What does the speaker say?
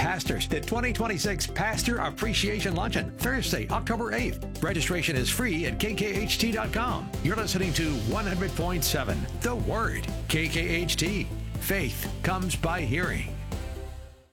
pastors, the 2026 Pastor Appreciation Luncheon, Thursday, October 8th. Registration is free at kkht.com. You're listening to 100.7 The Word. KKHT. Faith comes by hearing.